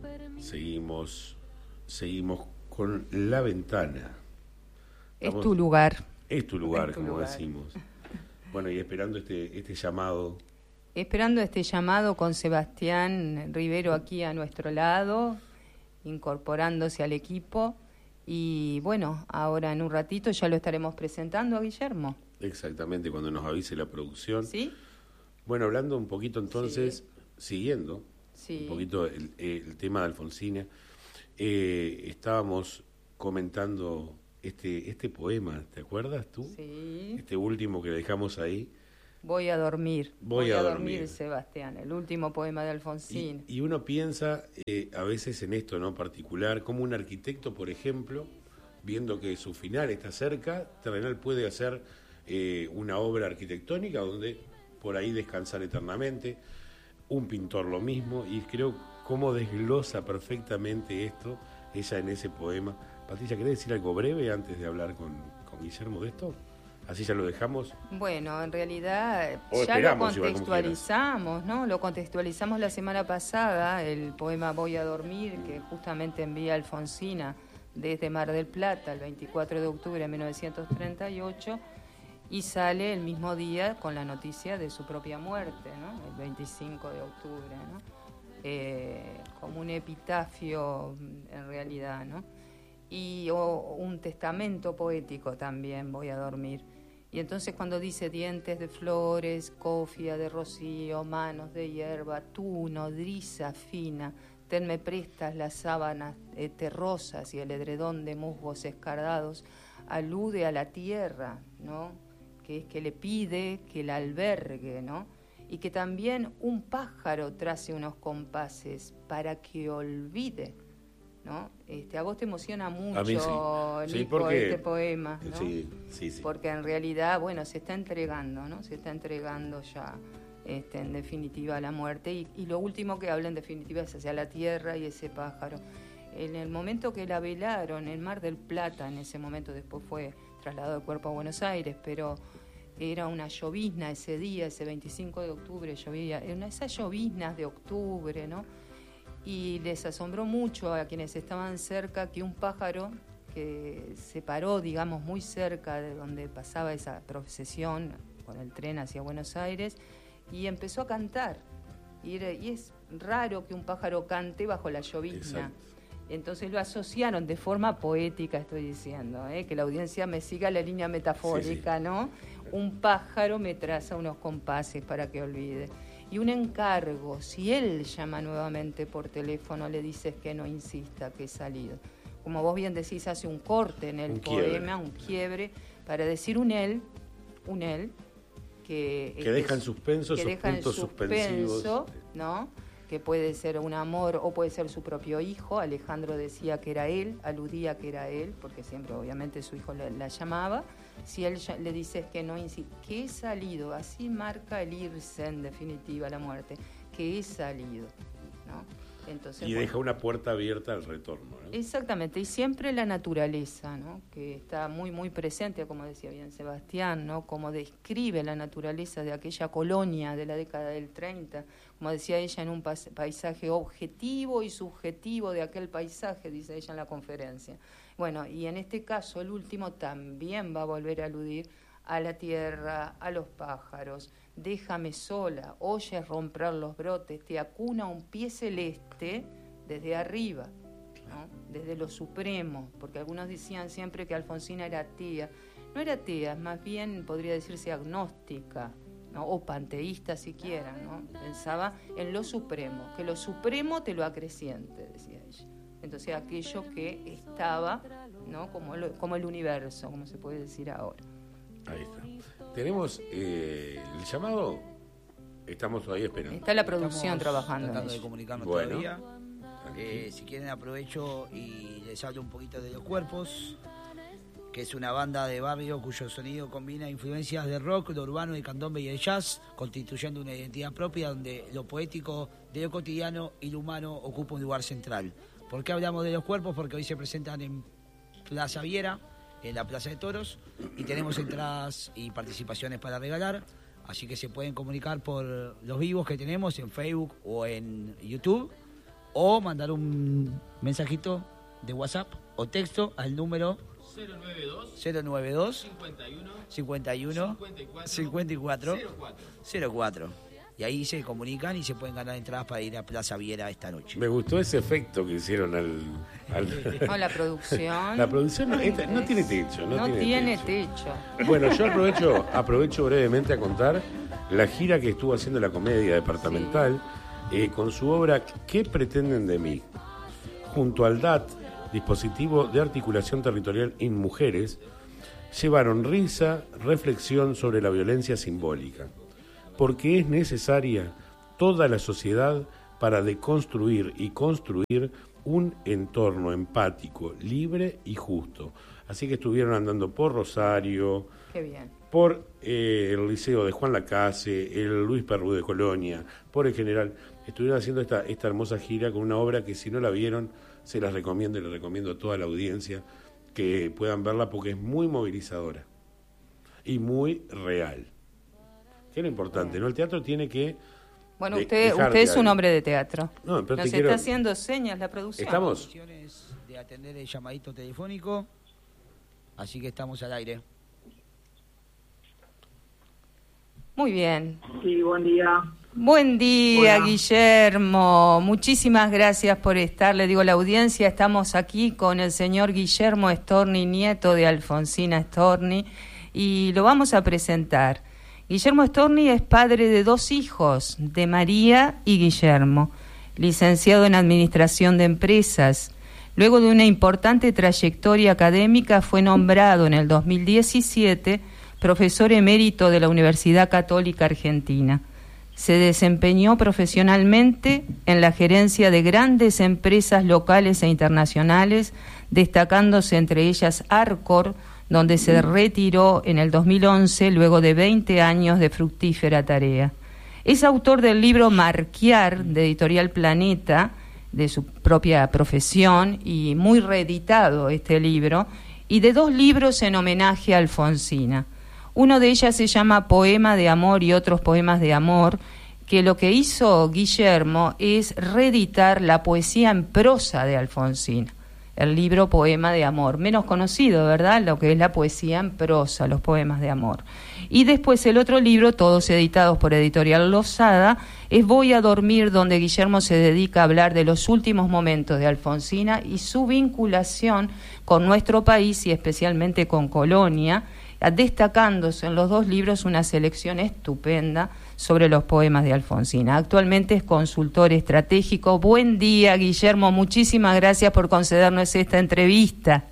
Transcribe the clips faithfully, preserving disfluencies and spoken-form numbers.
Seguimos, seguimos con La Ventana. Es Vamos, tu lugar. Es tu lugar, es tu como lugar. decimos. Bueno, y esperando este, este llamado. Esperando este llamado con Sebastián Rivero aquí a nuestro lado, incorporándose al equipo. Y bueno, ahora en un ratito ya lo estaremos presentando a Guillermo. Exactamente, cuando nos avise la producción. ¿Sí? Bueno, hablando un poquito entonces, sí. siguiendo sí. un poquito el, el tema de Alfonsina, eh, estábamos comentando este, este poema, ¿te acuerdas tú? Sí. Este último que dejamos ahí. Voy a dormir. Voy, Voy a, a dormir. dormir, Sebastián, el último poema de Alfonsín. Y, y uno piensa eh, a veces en esto, ¿no? Particular, como un arquitecto, por ejemplo, viendo que su final está cerca, terrenal puede hacer eh, una obra arquitectónica donde por ahí descansar eternamente. Un pintor lo mismo, y creo cómo desglosa perfectamente esto ella en ese poema. Patricia, ¿querés decir algo breve antes de hablar con, con Guillermo de esto? Así ya lo dejamos. Bueno, en realidad o ya lo contextualizamos, ¿no? Lo contextualizamos la semana pasada, el poema Voy a dormir, que justamente envía Alfonsina desde Mar del Plata el veinticuatro de octubre de mil novecientos treinta y ocho, y sale el mismo día con la noticia de su propia muerte, ¿no? El veinticinco de octubre, ¿no? Eh, como un epitafio en realidad, ¿no? Y o un testamento poético también, Voy a dormir. Y entonces cuando dice dientes de flores, cofia de rocío, manos de hierba, tú, nodriza fina, tenme prestas las sábanas eh, terrosas y el edredón de musgos escardados, alude a la tierra, ¿no? Que es que le pide que la albergue, ¿no? Y que también un pájaro trace unos compases para que olvide, ¿no? Este, a vos te emociona mucho, a mí sí. Nico, sí, porque... este poema, ¿no? Sí, sí, sí. Porque en realidad, bueno, se está entregando, ¿no? Se está entregando ya, este, en definitiva, a la muerte. Y, y lo último que habla, en definitiva, es hacia la tierra y ese pájaro. En el momento que la velaron en Mar del Plata, en ese momento después fue trasladado el cuerpo a Buenos Aires, pero era una llovizna ese día, ese veinticinco de octubre, llovía, una, esas lloviznas de octubre, ¿no? Y les asombró mucho a quienes estaban cerca que un pájaro que se paró, digamos, muy cerca de donde pasaba esa procesión con el tren hacia Buenos Aires, y empezó a cantar. Y, era, y es raro que un pájaro cante bajo la llovizna. Exacto. Entonces lo asociaron de forma poética, estoy diciendo, ¿eh? Que la audiencia me siga la línea metafórica, sí, sí. ¿no? Un pájaro me traza unos compases para que olvide. Y un encargo, si él llama nuevamente por teléfono, le dices que no insista, que he salido. Como vos bien decís, hace un corte en el un poema, quiebre. un quiebre, para decir un él, un él, que... Que deja en suspenso que esos deja puntos en suspensivos. suspenso, ¿no? Que puede ser un amor o puede ser su propio hijo. Alejandro decía que era él, aludía que era él, porque siempre obviamente su hijo la, la llamaba. Si él le dices que no insiste, que he salido, así marca el irse en definitiva la muerte, que he salido, ¿no? Entonces, y bueno, deja una puerta abierta al retorno, ¿no? Exactamente, y siempre la naturaleza, ¿no? Que está muy muy presente, como decía bien Sebastián, ¿no? Como describe la naturaleza de aquella colonia de la década del treinta, como decía ella, en un paisaje objetivo y subjetivo de aquel paisaje, dice ella en la conferencia. Bueno, y en este caso el último también va a volver a aludir a la tierra, a los pájaros. Déjame sola, oyes romper los brotes, te acuna un pie celeste desde arriba, ¿no? Desde lo supremo, porque algunos decían siempre que Alfonsina era atea. No era atea, más bien podría decirse agnóstica, ¿no? O panteísta siquiera, ¿no? Pensaba en lo supremo, que lo supremo te lo acreciente, decía ella. Entonces aquello que estaba, ¿no? Como, lo, como el universo, como se puede decir ahora. Ahí está. Tenemos eh, el llamado. Estamos todavía esperando. Está la producción Estamos trabajando. tratando de comunicarnos bueno, todavía. Eh, si quieren aprovecho y les hablo un poquito de Los Cuerpos, que es una banda de barrio cuyo sonido combina influencias de rock, de urbano, de candombe y de jazz, constituyendo una identidad propia donde lo poético de lo cotidiano y lo humano ocupa un lugar central. ¿Por qué hablamos de Los Cuerpos? Porque hoy se presentan en Plaza Viera, en la Plaza de Toros, y tenemos entradas y participaciones para regalar, así que se pueden comunicar por los vivos que tenemos en Facebook o en YouTube, o mandar un mensajito de WhatsApp o texto al número cero noventa y dos cincuenta y uno cincuenta y cuatro cero cuatro. Y ahí se comunican y se pueden ganar entradas para ir a Plaza Viera esta noche. Me gustó ese efecto que hicieron al... al... No, la producción. La producción no, esta, no tiene techo. No, no tiene, tiene techo. techo. Bueno, yo aprovecho, aprovecho brevemente a contar la gira que estuvo haciendo la Comedia Departamental sí. eh, con su obra ¿Qué pretenden de mí? Junto al D A T, Dispositivo de Articulación Territorial en Mujeres, llevaron risa, reflexión sobre la violencia simbólica. Porque es necesaria toda la sociedad para deconstruir y construir un entorno empático, libre y justo. Así que estuvieron andando por Rosario, Qué bien. por eh, el Liceo de Juan Lacase, el Luis Perrú de Colonia, por el General. Estuvieron haciendo esta, esta hermosa gira con una obra que si no la vieron, se las recomiendo y les recomiendo a toda la audiencia que puedan verla porque es muy movilizadora y muy real. Que es lo importante, ¿no? El teatro tiene que... Bueno, de, usted usted es un hombre de teatro. No, pero Nos te quiero... está haciendo señas la producción. ¿Estamos? De atender el llamadito telefónico, así que estamos al aire. Muy bien. Sí, buen día. Buen día, Hola. Guillermo. Muchísimas gracias por estar. Le digo a la audiencia, estamos aquí con el señor Guillermo Storni, nieto de Alfonsina Storni, y lo vamos a presentar. Guillermo Storni es padre de dos hijos, de María y Guillermo, licenciado en Administración de Empresas. Luego de una importante trayectoria académica, fue nombrado en el dos mil diecisiete profesor emérito de la Universidad Católica Argentina. Se desempeñó profesionalmente en la gerencia de grandes empresas locales e internacionales, destacándose entre ellas Arcor, donde se retiró en el dos mil once luego de veinte años de fructífera tarea. Es autor del libro Marquear, de Editorial Planeta, de su propia profesión, y muy reeditado este libro, y de dos libros en homenaje a Alfonsina. Uno de ellas se llama Poema de Amor y otros poemas de amor, que lo que hizo Guillermo es reeditar la poesía en prosa de Alfonsina. El libro Poema de Amor, menos conocido, ¿verdad?, lo que es la poesía en prosa, los poemas de amor. Y después el otro libro, todos editados por Editorial Losada, es Voy a dormir, donde Guillermo se dedica a hablar de los últimos momentos de Alfonsina y su vinculación con nuestro país y especialmente con Colonia, destacándose en los dos libros una selección estupenda sobre los poemas de Alfonsina. Actualmente es consultor estratégico. Buen día, Guillermo. Muchísimas gracias por concedernos esta entrevista.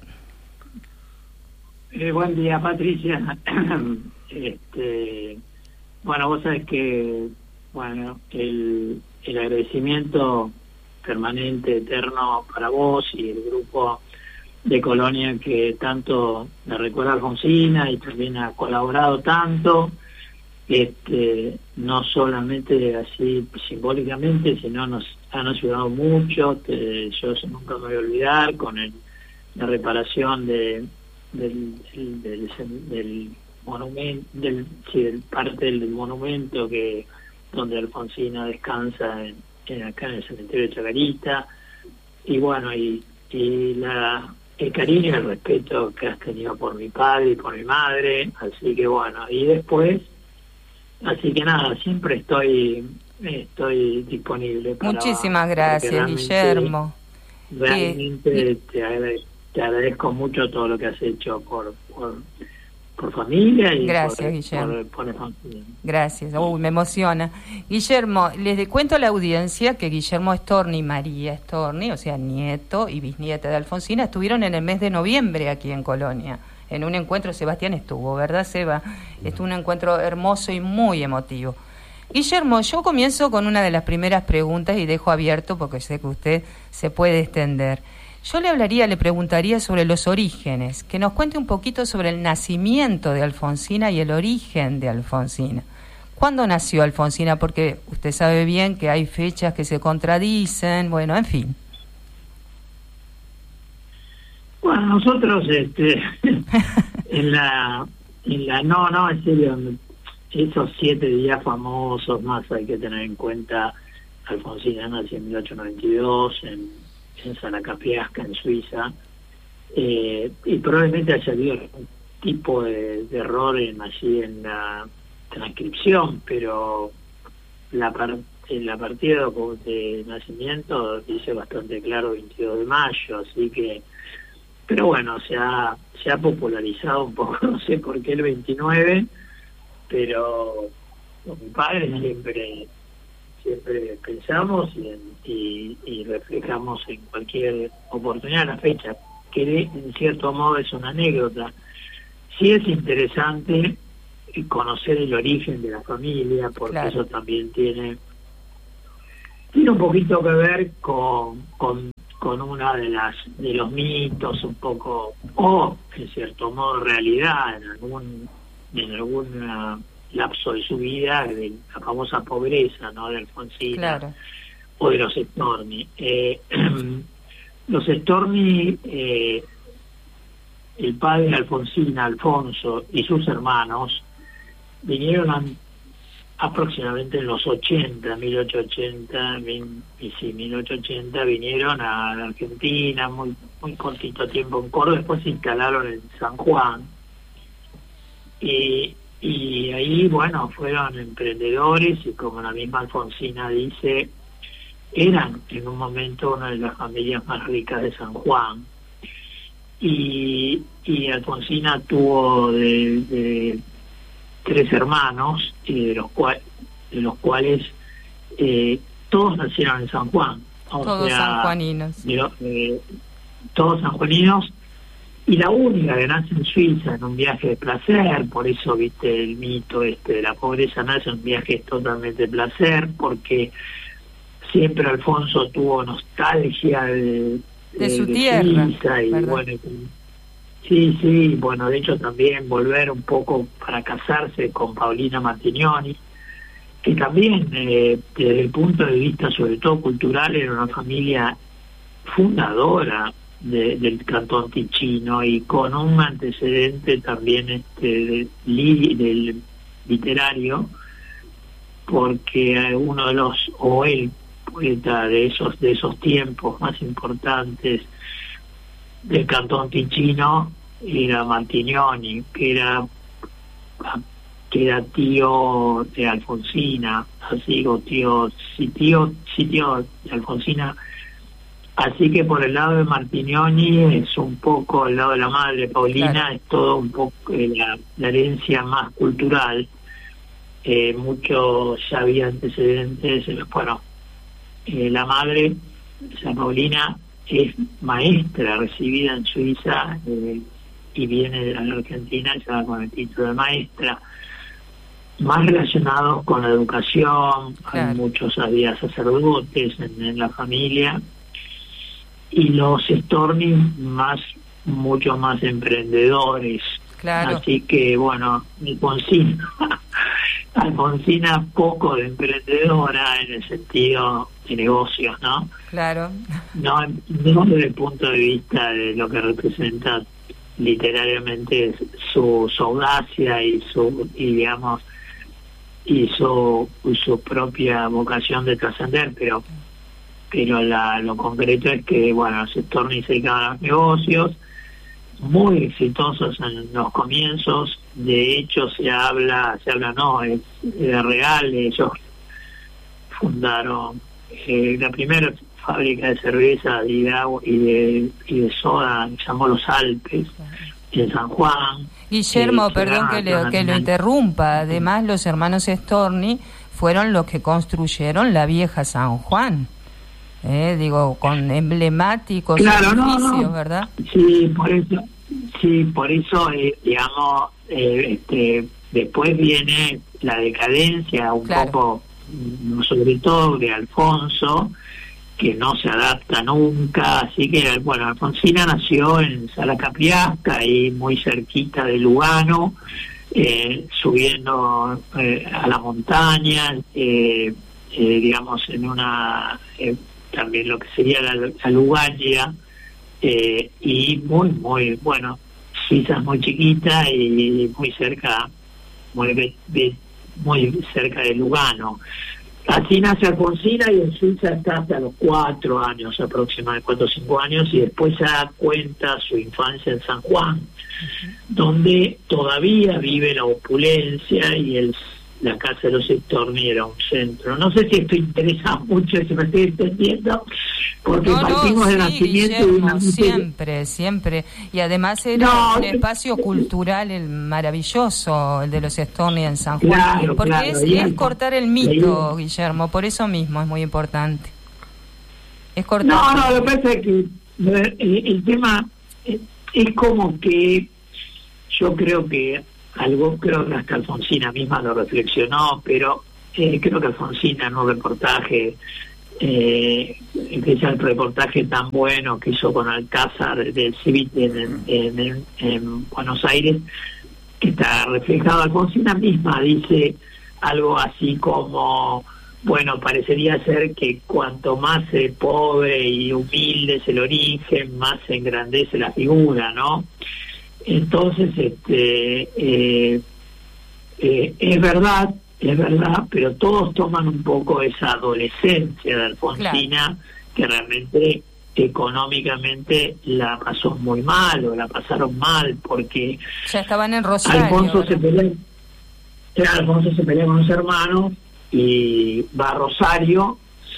Eh, buen día, Patricia. este, bueno, vos sabés que bueno el, el agradecimiento permanente, eterno para vos y el grupo de Colonia que tanto me recuerda a Alfonsina y también ha colaborado tanto, este no solamente así simbólicamente, sino nos han ayudado mucho. Te, yo nunca me voy a olvidar con el, la reparación de del del, del, del monumento, del, sí, del parte del monumento que donde Alfonsina descansa en, en acá en el cementerio de Chacarita, y bueno y, y la el cariño y el respeto que has tenido por mi padre y por mi madre, así que bueno, y después, así que nada, siempre estoy estoy disponible para... Muchísimas gracias, realmente, Guillermo. Realmente eh, te, agrade, te agradezco mucho todo lo que has hecho por por, por familia y gracias, por, Guillermo. por, por Alfonsina. Gracias, uy, me emociona. Guillermo, les cuento a la audiencia que Guillermo Storni y María Storni, o sea, nieto y bisnieta de Alfonsina, estuvieron en el mes de noviembre aquí en Colonia, en un encuentro. Sebastián estuvo, ¿verdad, Seba? Estuvo un encuentro hermoso y muy emotivo. Guillermo, yo comienzo con una de las primeras preguntas y dejo abierto porque sé que usted se puede extender. Yo le hablaría, le preguntaría sobre los orígenes, que nos cuente un poquito sobre el nacimiento de Alfonsina y el origen de Alfonsina. ¿Cuándo nació Alfonsina? Porque usted sabe bien que hay fechas que se contradicen, bueno, en fin. Bueno, nosotros este en la en la no, no, en serio, esos siete días famosos más hay que tener en cuenta Alfonsina nació en mil ochocientos noventa y dos en, en Salacapiasca, en Suiza, eh, y probablemente haya habido algún tipo de, de error en, allí en la transcripción, pero la, par, la partida de nacimiento dice bastante claro veintidós de mayo, así que, pero bueno, se ha, se ha popularizado un poco, no sé por qué el veintinueve, pero con mi padre siempre siempre pensamos y, y, y reflejamos en cualquier oportunidad la fecha, que en cierto modo es una anécdota. Sí es interesante conocer el origen de la familia, porque claro, eso también tiene tiene un poquito que ver con, con, con una de las de los mitos un poco, o en cierto modo realidad, en algún en alguna lapso de su vida, de la famosa pobreza, ¿no?, de Alfonsina, claro, o de los Storni. Eh, los Storni, eh, el padre de Alfonsina, Alfonso, y sus hermanos vinieron a, aproximadamente en los ochenta, mil ochocientos ochenta, mil, y sí, mil ochocientos ochenta, vinieron a la Argentina, muy muy cortito tiempo en Córdoba, después se instalaron en San Juan, y Y ahí, bueno, fueron emprendedores y, como la misma Alfonsina dice, eran en un momento una de las familias más ricas de San Juan. Y, y Alfonsina tuvo de, de tres hermanos, y de los, cual, de los cuales eh, todos nacieron en San Juan. O todos sea, sanjuaninos. De, eh, todos sanjuaninos. Y la única que nace en Suiza en un viaje de placer, por eso, viste, el mito este de la pobreza nace en un viaje totalmente de placer, porque siempre Alfonso tuvo nostalgia de, de, de su de tierra, Suiza, y ¿verdad? bueno, sí, sí, bueno, de hecho también volver un poco para casarse con Paulina Martignoni, que también eh, desde el punto de vista sobre todo cultural era una familia fundadora De, del Cantón Ticino, y con un antecedente también este de, li, del literario, porque uno de los, o el poeta de esos de esos tiempos más importantes del Cantón Ticino era Martignoni, que era que era tío de Alfonsina, así o tío, sí tío, sí tío de Alfonsina. Así que por el lado de Martignoni es un poco, el lado de la madre Paulina, claro, es todo un poco eh, la, la herencia más cultural. Eh, mucho ya había antecedentes, eh, bueno, eh, la madre, o sea, Paulina, es maestra recibida en Suiza eh, y viene de la Argentina ya con el título de maestra, más relacionados con la educación. Claro. Hay muchos, había sacerdotes en, en la familia, y los Storni más, mucho más emprendedores. Claro. Así que, bueno, Alfonsina, Alfonsina poco de emprendedora en el sentido de negocios, ¿no? Claro. No, no desde el punto de vista de lo que representa literariamente su, su audacia y su, y digamos, y su, su propia vocación de trascender, pero pero la, lo concreto es que, bueno, los Storni se dedicaban a los negocios, muy exitosos en los comienzos. De hecho, se habla, se habla no, es, es real, ellos fundaron eh, la primera fábrica de cerveza y de agua y de, y de soda, se llamó Los Alpes, en San Juan. Guillermo, eh, perdón que, le, que lo interrumpa, además los hermanos Storni fueron los que construyeron la vieja San Juan. Eh, digo, con emblemáticos, claro, edificios, no, no. ¿verdad? Sí, por eso, sí, por eso, eh, digamos, eh, este, después viene la decadencia un claro. poco, sobre todo de Alfonso, que no se adapta nunca, así que, bueno, Alfonsina nació en Salacapiasca, ahí muy cerquita de Lugano, eh, subiendo eh, a la montaña, eh, eh, digamos, en una... Eh, también lo que sería la, la Lugaria, eh, y muy, muy, bueno, Suiza es muy chiquita y muy cerca, muy, muy cerca de Lugano. Así nace Alfonsina y en Suiza está hasta los cuatro años, aproximadamente cuatro o cinco años, y después se da cuenta su infancia en San Juan, uh-huh. donde todavía vive la opulencia y el, la casa de los Storni era un centro. No sé si esto interesa mucho, si me estoy entendiendo, porque no, partimos no, del sí, nacimiento Guillermo, de una... siempre, siempre. Y además era no, un espacio cultural el maravilloso, el de los Storni en San Juan. Claro, porque claro, es, es cortar el mito, Guillermo, por eso mismo es muy importante. Es cortar. No, no, lo que pasa es que el, el tema es, es como que yo creo que algo, creo que hasta Alfonsina misma lo reflexionó, pero eh, creo que Alfonsina en un reportaje, eh, especial reportaje tan bueno que hizo con Alcázar del Civit en, en, en, en Buenos Aires, que está reflejado. Alfonsina misma dice algo así como, bueno, parecería ser que cuanto más eh, pobre y humilde es el origen, más se engrandece la figura, ¿no? Entonces, este eh, eh, es verdad, es verdad, pero todos toman un poco esa adolescencia de Alfonsina, claro, que realmente económicamente la pasó muy mal, o la pasaron mal, porque ya estaban en Rosario. Alfonso ¿no? se pelea, Alfonso se pelea con los hermanos y va a Rosario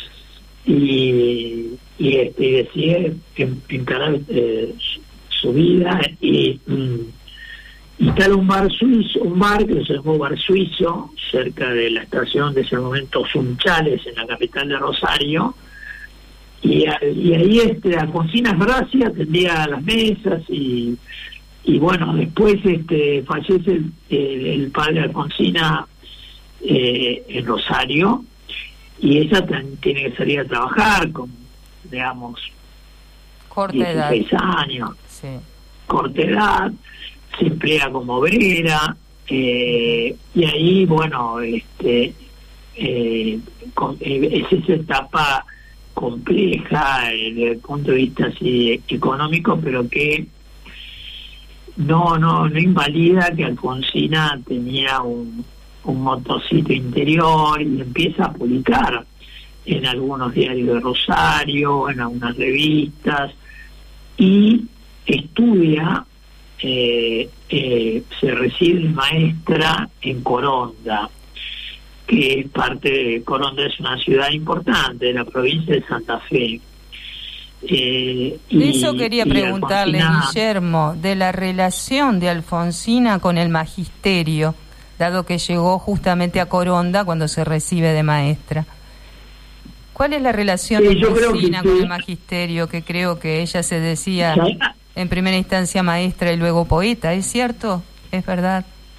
y, y, este, y decide encarar eh, su vida y, y tal un bar suizo, un bar que se llamó Bar Suizo, cerca de la estación de ese momento Sunchales, en la capital de Rosario, y, y ahí este Alfonsina es verdad, sí atendía a las mesas y, y bueno, después este fallece el, el, el padre de Alfonsina eh, en Rosario, y ella tan, tiene que salir a trabajar con, digamos, corta dieciséis edad. años, sí. corta edad, se emplea como obrera, eh, y ahí, bueno, este eh, con, eh, es esa etapa compleja eh, desde el punto de vista así económico, pero que no no no invalida que Alfonsina tenía un, un motorcito interior y empieza a publicar en algunos diarios de Rosario, en algunas revistas, y estudia, eh, eh, se recibe maestra en Coronda, que es parte de Coronda, es una ciudad importante de la provincia de Santa Fe. Eh, y, de eso quería preguntarle, Alfonsina, Guillermo, de la relación de Alfonsina con el magisterio, dado que llegó justamente a Coronda cuando se recibe de maestra. ¿Cuál es la relación de sí, Alfonsina con sí. el magisterio? Que creo que ella se decía sí. en primera instancia maestra y luego poeta, ¿es cierto? ¿Es verdad?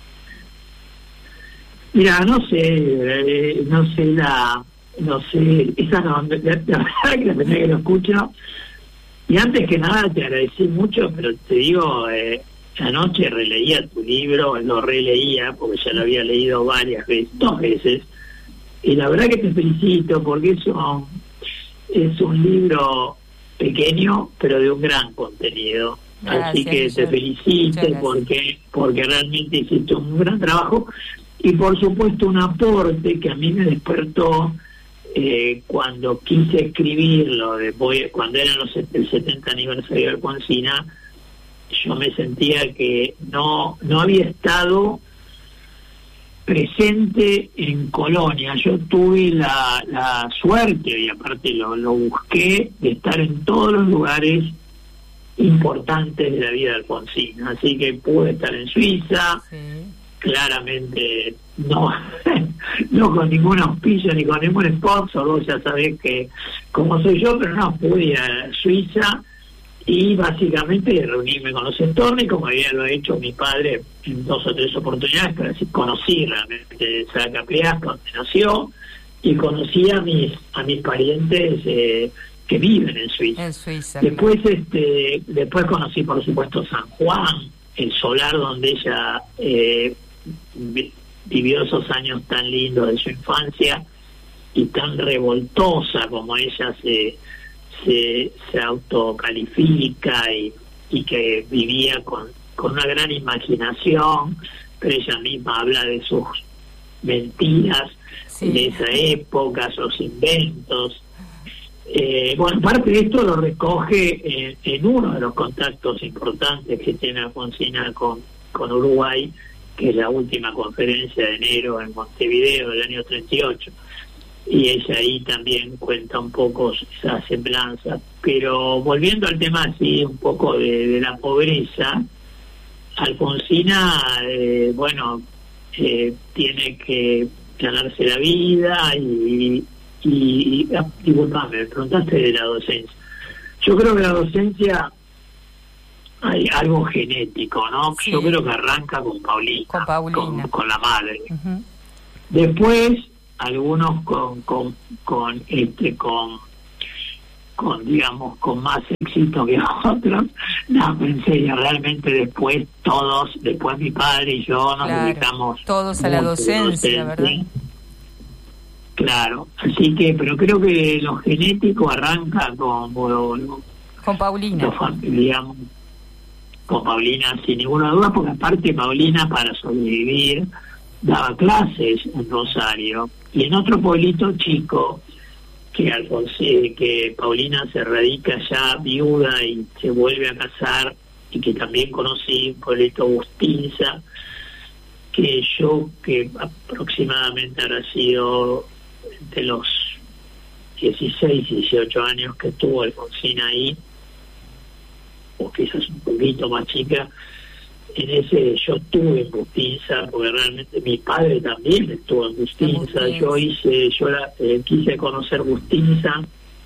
Mira, no sé, eh, no sé la, no sé, esa no, la, la verdad que la primera que lo escucho, y antes que nada te agradecí mucho, pero te digo, eh, anoche releía tu libro, lo releía, porque ya lo había leído varias veces, dos veces, y la verdad que te felicito, porque eso es un libro pequeño, pero de un gran contenido. Gracias, así que te felicito porque, porque realmente hiciste un gran trabajo. Y por supuesto un aporte que a mí me despertó eh, cuando quise escribirlo, después, cuando eran los el setenta aniversario de Alfonsina, yo me sentía que no no había estado presente en Colonia. Yo tuve la, la suerte, y aparte lo, lo busqué, de estar en todos los lugares importantes de la vida de Alfonsina. Así que pude estar en Suiza, sí. Claramente no no con ningún auspicio ni con ningún sponsor, vos ya sabés que como soy yo, pero no, pude ir a Suiza y básicamente reunirme con los Storni, como había lo hecho mi padre en dos o tres oportunidades, pero así conocí realmente Sacapeas, donde nació, y conocí a mis a mis parientes eh, que viven en Suiza. En Suiza después claro. este después conocí por supuesto San Juan, el solar donde ella eh, vivió esos años tan lindos de su infancia y tan revoltosa como ella se se, se autocalifica y, y que vivía con, con una gran imaginación, pero ella misma habla de sus mentiras sí. de esa época, esos inventos. Eh, bueno, parte de esto lo recoge en, en uno de los contactos importantes que tiene Alfonsina con, con Uruguay, que es la última conferencia de enero en Montevideo del año treinta y ocho. Y ella ahí también cuenta un poco esa semblanza. Pero volviendo al tema así un poco de, de la pobreza, Alfonsina, eh, bueno, eh, tiene que ganarse la vida y, y, y ah, disculpame, me preguntaste de la docencia. Yo creo que la docencia hay algo genético, ¿no? Sí. Yo creo que arranca con Paulina, Con Paulina. con, con la madre. Uh-huh. Después algunos con con con este con con digamos con más éxito que otros. No, pensé yo realmente después todos, después mi padre y yo nos Claro, dedicamos todos a la mucho docencia, ¿verdad? Claro, así que, pero creo que lo genético arranca con lo, lo, Con Paulina. lo fam- digamos, con Paulina sin ninguna duda, porque aparte Paulina para sobrevivir daba clases en Rosario y en otro pueblito chico que Alfonsín, que Paulina se radica ya viuda y se vuelve a casar, y que también conocí, un pueblito Bustinza, que yo, que aproximadamente habrá sido de los dieciséis, dieciocho años que estuvo Alfonsín ahí, o quizás un poquito más chica, en ese yo estuve en Bustinza, porque realmente mi padre también estuvo en Bustinza. Bustinza. Yo hice, yo la, eh, quise conocer Bustinza,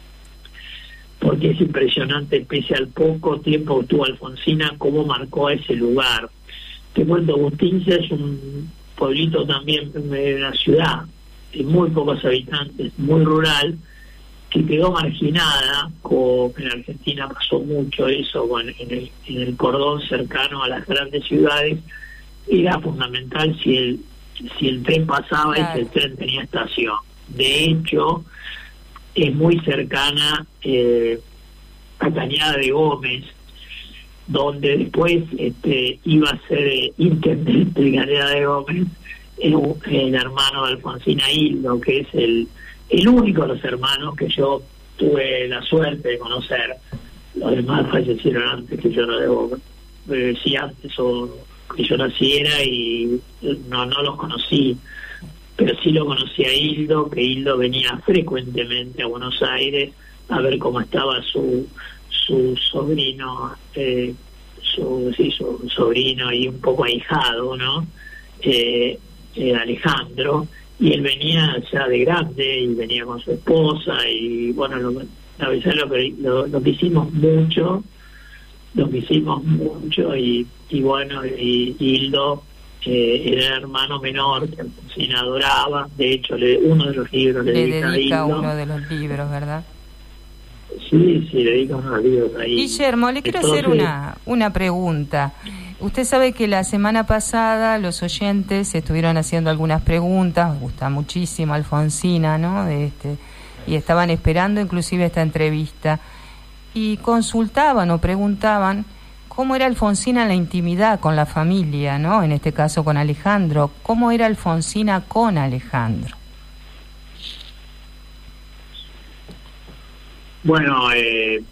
porque es impresionante, pese al poco tiempo que estuvo Alfonsina, cómo marcó a ese lugar. Te cuento, Bustinza es un pueblito también, una ciudad de muy pocos habitantes, muy rural, que quedó marginada, como en Argentina pasó mucho eso, bueno, en el, en el cordón cercano a las grandes ciudades, era fundamental si el si el tren pasaba Claro. y si el tren tenía estación. De hecho, es muy cercana eh, a Cañada de Gómez, donde después este, iba a ser eh, intendente de Cañada de Gómez, el, el hermano de Alfonsina Hildo, que es el el único de los hermanos que yo tuve la suerte de conocer. Los demás fallecieron antes que yo no debo eh, sí antes o que yo naciera, y no no los conocí, pero sí lo conocí a Hildo, que Hildo venía frecuentemente a Buenos Aires a ver cómo estaba su su sobrino, eh, su sí su sobrino y un poco ahijado, ¿no? Eh, eh, Alejandro. Y él venía ya de grande y venía con su esposa, y bueno, lo, la verdad lo que lo, lo que hicimos mucho, lo que hicimos mucho y, y bueno, y Hildo eh, era el hermano menor que Alfonsina adoraba. De hecho, le, uno de los libros le, Le dedica, dedica a Hildo. uno de los libros, ¿verdad? Sí, sí, le dedica unos libros ahí. Guillermo, le quiero Entonces, hacer una, una pregunta. Usted sabe que la semana pasada los oyentes estuvieron haciendo algunas preguntas, me gusta muchísimo Alfonsina, ¿no? Este, y estaban esperando inclusive esta entrevista. Y consultaban o preguntaban cómo era Alfonsina en la intimidad con la familia, ¿no? En este caso con Alejandro. ¿Cómo era Alfonsina con Alejandro? Bueno, eh,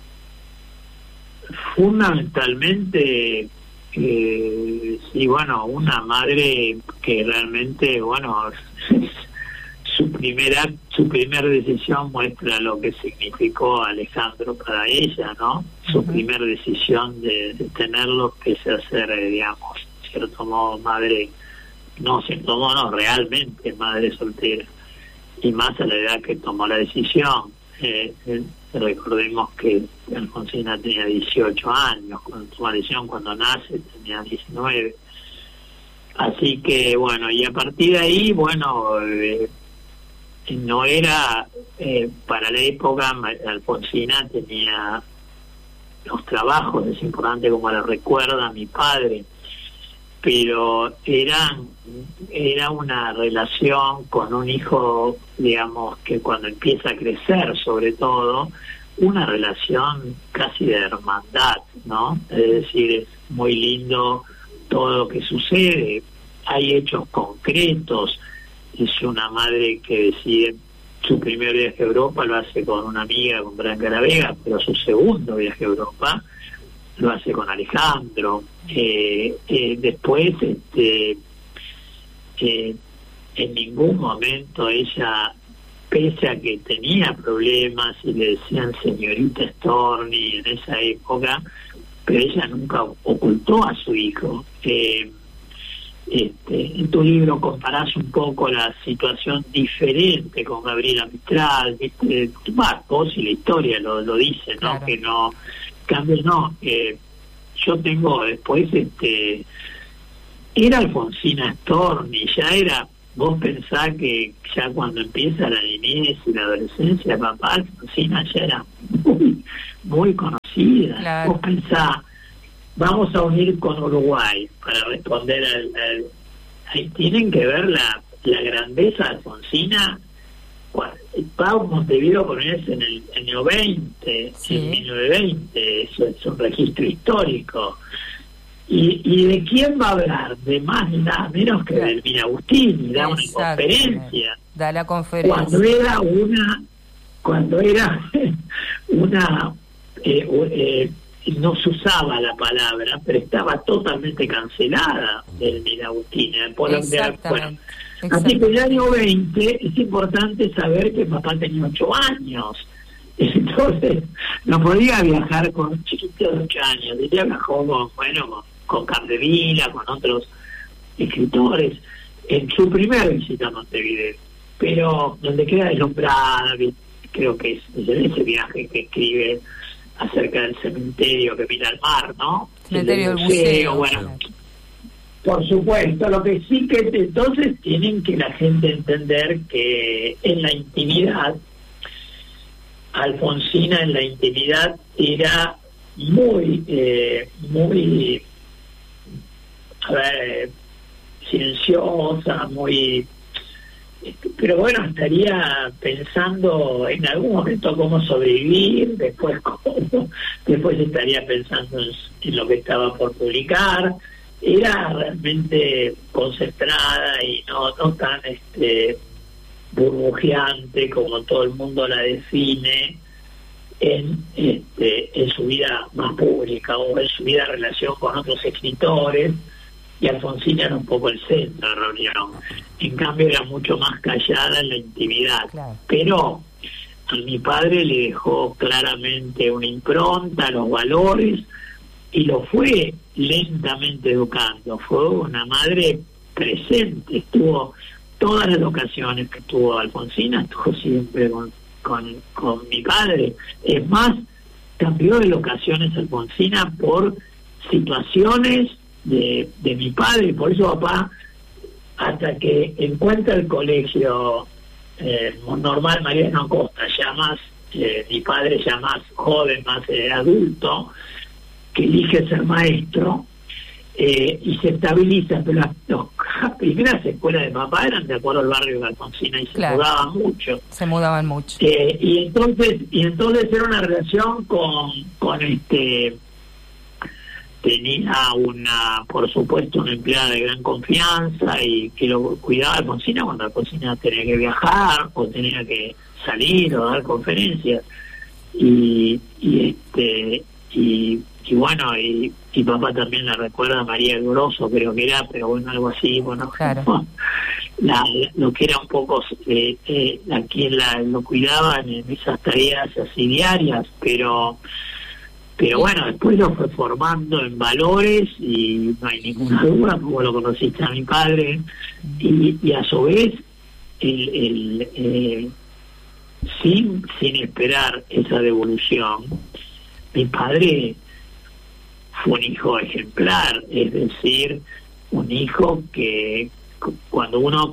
fundamentalmente, eh, sí, bueno, una madre que realmente, bueno, su primera, su primer decisión muestra lo que significó Alejandro para ella, ¿no? Su Uh-huh. primer decisión de, de tenerlo, que es hacer, eh, digamos, en cierto modo, madre, no, cierto modo, no, realmente madre soltera, y más a la edad que tomó la decisión. Eh, eh, recordemos que Alfonsina tenía dieciocho años cuando toma la decisión, cuando nace tenía diecinueve, así que bueno, y a partir de ahí, bueno, eh, no era eh, para la época. Alfonsina tenía los trabajos, es importante como lo recuerda mi padre, pero eran era una relación con un hijo, digamos, que cuando empieza a crecer, sobre todo, una relación casi de hermandad, ¿no? Es decir, es muy lindo todo lo que sucede, hay hechos concretos, es una madre que decide su primer viaje a Europa, lo hace con una amiga, con Branca La Vega, pero su segundo viaje a Europa lo hace con Alejandro. Eh, eh, después, este, eh, en ningún momento ella, pese a que tenía problemas y le decían señorita Storni en esa época, pero ella nunca ocultó a su hijo. Eh, este, en tu libro comparás un poco la situación diferente con Gabriela Mistral, ¿viste? Bah, vos y la historia lo, lo dice, ¿no? Claro. Que no, cambio no. Eh, yo tengo después, este, era Alfonsina Storni, ya era, vos pensás que ya cuando empieza la niñez y la adolescencia, papá, Alfonsina ya era muy, muy conocida. Claro. Vos pensás, vamos a unir con Uruguay para responder al, al ahí tienen que ver la, la grandeza de Alfonsina. Pau Montevideo Coronel en el año veinte, sí. En mil novecientos veinte, eso es un registro histórico. ¿Y, y de quién va a hablar? De más ni nada menos que de Elvira Agustini, da una conferencia. Da la conferencia. Cuando era una, cuando era una, eh, eh, no se usaba la palabra, pero estaba totalmente cancelada Elvira Agustini. Por bueno, así que el año veinte es importante saber que papá tenía ocho años. Entonces no podía viajar con un chiquito de ocho años. Ella viajó con, bueno, con, con Capdevila, con otros escritores en su primera visita a Montevideo, pero donde queda deslumbrada, creo que es, es en ese viaje que escribe acerca del cementerio que mira al mar, ¿no? Cementerio del museo, museo, bueno, por supuesto. Lo que sí que entonces tienen que la gente entender que en la intimidad, Alfonsina en la intimidad era muy, eh, muy, a ver, silenciosa, muy, pero bueno, estaría pensando en algún momento cómo sobrevivir, después cómo, después estaría pensando en, en lo que estaba por publicar. Era realmente concentrada y no, no tan este burbujeante como todo el mundo la define en este en su vida más pública o en su vida en relación con otros escritores, y Alfonsina era un poco el centro de la reunión. En cambio era mucho más callada en la intimidad. Claro. Pero a mi padre le dejó claramente una impronta, los valores, y lo fue lentamente educando. Fue una madre presente, estuvo todas las ocasiones que estuvo Alfonsina, estuvo siempre con, con, con mi padre. Es más, cambió de locaciones Alfonsina por situaciones de, de mi padre, por eso papá, hasta que encuentra el colegio eh, normal Mariano Acosta, ya más, eh, mi padre ya más joven, más eh, adulto, que elige ser maestro, eh, y se estabiliza, pero las, las primeras escuelas de papá eran de acuerdo al barrio de Alfonsina y se claro. mudaban mucho. Se mudaban mucho. Eh, y entonces y entonces era una relación con, con este... Tenía una, por supuesto, una empleada de gran confianza y que lo cuidaba Alfonsina cuando Alfonsina tenía que viajar o tenía que salir o dar conferencias. Y, y este y, y bueno, y, y papá también la recuerda a María Grosso, creo que era, pero bueno, algo así, bueno, claro. la, lo que era un poco eh, eh, a quien la, lo cuidaban en esas tareas así diarias, pero pero bueno, después lo fue formando en valores y no hay ninguna duda, como lo conociste a mi padre, y, y a su vez el, el eh, sin sin esperar esa devolución, mi padre fue un hijo ejemplar, es decir, un hijo que cuando uno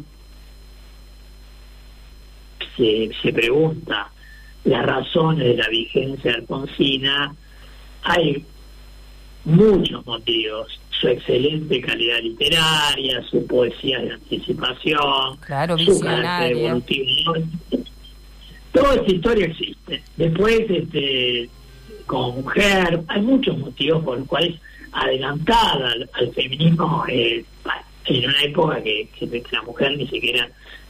se, se pregunta las razones de la vigencia de Alfonsina, hay muchos motivos: su excelente calidad literaria, su poesía de anticipación, claro, su carácter evolutivo. Toda esta historia existe. Después, este, como mujer, hay muchos motivos por los cuales adelantada al, al feminismo, eh, en una época que, que la mujer ni siquiera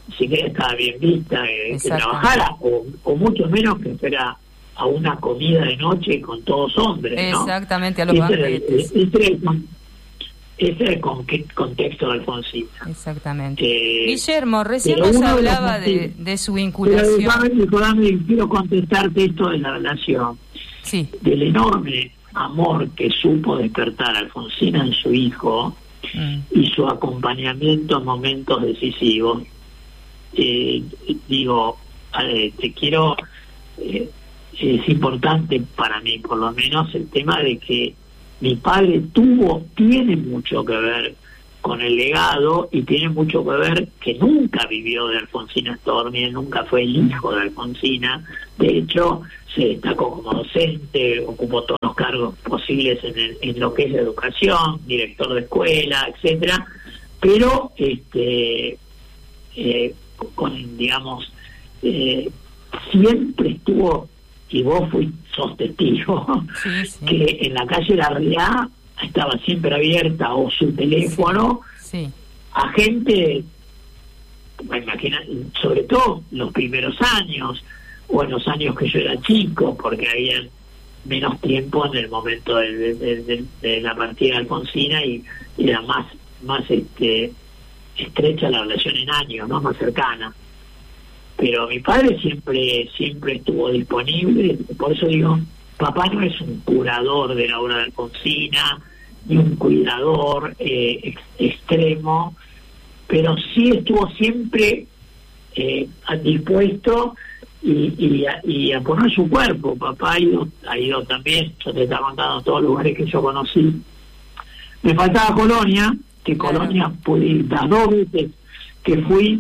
ni siquiera estaba bien vista que, que trabajara, o, o mucho menos que fuera a una comida de noche con todos hombres, ¿no? Exactamente, a los ese banquetes. Era el, ese era el, ese era el con, contexto de Alfonsina. Exactamente. Eh, Guillermo, recién nos hablaba de, de su vinculación. Pero, dame, quiero contestarte esto de la relación. Sí. Del enorme amor que supo despertar Alfonsina en su hijo mm. y su acompañamiento en momentos decisivos. Eh, digo, eh, te quiero... Eh, es importante para mí, por lo menos, el tema de que mi padre tuvo, tiene mucho que ver con el legado y tiene mucho que ver que nunca vivió de Alfonsina Storni, él nunca fue el hijo de Alfonsina, de hecho se destacó como docente, ocupó todos los cargos posibles en, el, en lo que es educación, director de escuela, etcétera, pero este eh, con, digamos, eh, siempre estuvo, y vos fuiste, sos testigo, sí, sí. que en la calle La Realidad estaba siempre abierta, o su teléfono, sí, sí. a gente, imagina, sobre todo los primeros años, o en los años que yo era chico, porque había menos tiempo en el momento de, de, de, de la partida de Alfonsina, y, y era más, más este estrecha la relación en años, ¿no? Más cercana. Pero mi padre siempre siempre estuvo disponible, por eso digo, papá no es un curador de la obra de Alfonsina, ni un cuidador eh, ex extremo, pero sí estuvo siempre eh, dispuesto y, y, a, y a poner su cuerpo. Papá ha ido, ha ido también, yo te estaba contando todos los lugares que yo conocí. Me faltaba Colonia, que Colonia pude ir las dos veces que fui,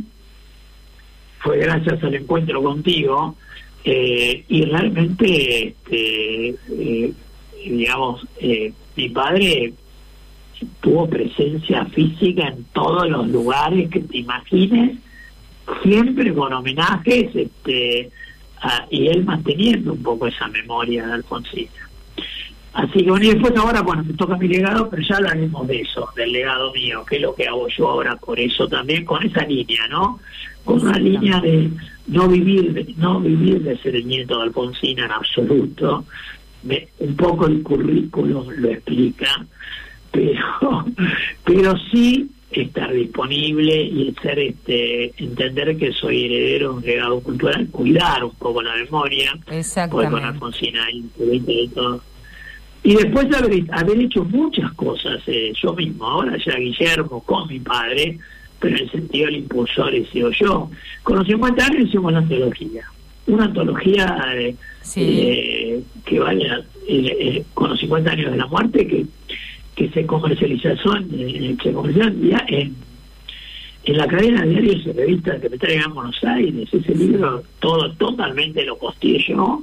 fue gracias al encuentro contigo, eh, y realmente, este, eh, digamos, eh, mi padre tuvo presencia física en todos los lugares que te imagines, siempre con homenajes, este, a, y él manteniendo un poco esa memoria de Alfonsina. Así que bueno, y después ahora, bueno, me toca mi legado, pero ya hablaremos de eso, del legado mío, que es lo que hago yo ahora por eso también, con esa línea, ¿no? Con una línea de no vivir de, no vivir de ser el nieto de Alfonsina en absoluto. Me, un poco el currículum lo explica, pero pero sí estar disponible y ser este entender que soy heredero de un legado cultural, cuidar un poco la memoria, porque con Alfonsina y todo. Y después haber, haber hecho muchas cosas eh, yo mismo, ahora ya Guillermo con mi padre, pero en el sentido del impulsor he sido yo. Con los cincuenta años hicimos una antología, una antología eh, sí. eh, que vaya eh, eh, con los cincuenta años de la muerte, que que se comercializó en, en, se comercializó en, en la cadena de diarios y revistas que me traigan en Buenos Aires. Ese libro todo totalmente lo costeé yo,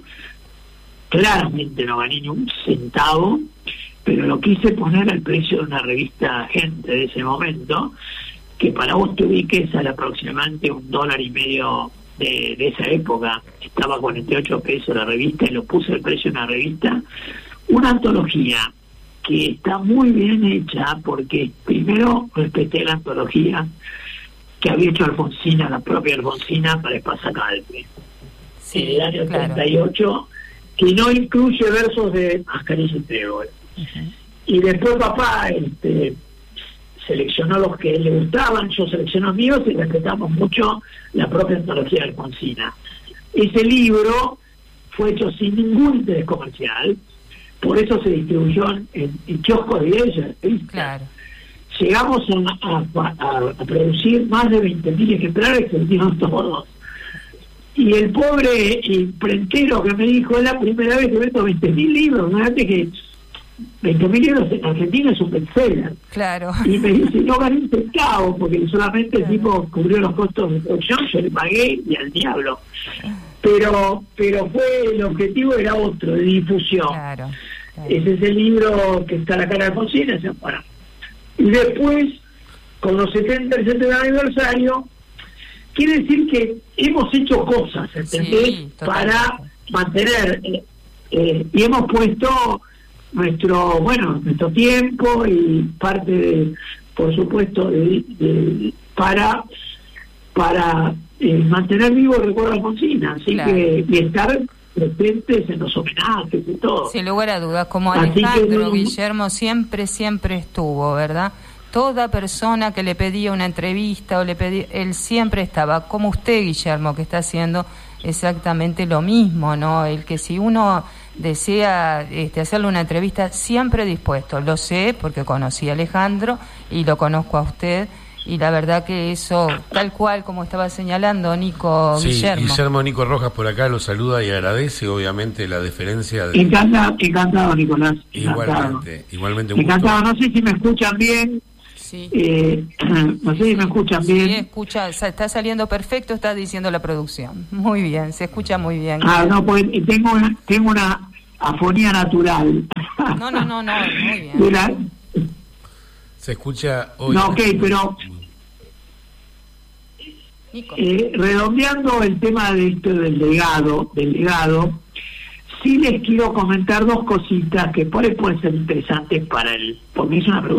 claramente no gané ni un centavo, pero lo quise poner al precio de una revista Gente de ese momento, que para vos te ubiques al aproximadamente un dólar y medio de, de esa época. Estaba a cuarenta y ocho pesos la revista, y lo puse al precio de una revista. Una antología que está muy bien hecha, porque primero respeté la antología que había hecho Alfonsina, la propia Alfonsina, para Espasacalpe, sí, en el año claro. treinta y ocho, que no incluye versos de Ascanio y Trébol. Uh-huh. Y después papá este, seleccionó los que le gustaban, yo seleccioné los míos, y respetamos mucho la propia antología de Alfonsina. Ese libro fue hecho sin ningún interés comercial, por eso se distribuyó en, en kioscos de ellos. Claro. Llegamos a, a, a, a producir más de veinte mil ejemplares que se vendieron todos. Y el pobre imprentero que me dijo, es la primera vez que vendo veinte mil libros, fíjate que veinte mil libros en Argentina es un bestseller. Claro. Y me dice, no gané un centavo, porque solamente claro. el tipo cubrió los costos de producción, yo le pagué y al diablo. Pero pero fue el objetivo era otro, de difusión. Claro, claro. Ese es el libro que está a la cara de Alfonsina. Bueno. Y después, con los setenta y setenta aniversario, quiere decir que hemos hecho cosas, ¿entendés? Sí, para mantener, eh, eh, y hemos puesto nuestro, bueno, nuestro tiempo y parte de, por supuesto, de, de, para para eh, mantener vivo el recuerdo de Alfonsina, así Claro. que y estar presentes en los homenajes y todo. Sin lugar a dudas, como Así que Alejandro no- Guillermo siempre, siempre estuvo, ¿verdad? Toda persona que le pedía una entrevista o le pedía, él siempre estaba, como usted, Guillermo, que está haciendo exactamente lo mismo, ¿no? El que si uno desea este, hacerle una entrevista, siempre dispuesto. Lo sé porque conocí a Alejandro y lo conozco a usted. Y la verdad que eso, tal cual como estaba señalando Nico Sí, Guillermo. Guillermo Nico Rojas por acá lo saluda y agradece obviamente la deferencia de... Encantado, encantado, Nicolás. Encantado. Igualmente, igualmente un gusto. Encantado, no sé si me escuchan bien. Sí. Eh, no sé si me escuchan Sí, bien. escucha, sa- está saliendo perfecto, está diciendo la producción. Muy bien, se escucha muy bien. Ah, no, pues tengo una, tengo una afonía natural. No, no, no, no, muy bien. De la- Se escucha hoy... no, ok, pero Nico. eh, redondeando el tema de esto del legado, del legado, sí les quiero comentar dos cositas que por ahí pueden ser interesantes para el, porque es una pregunta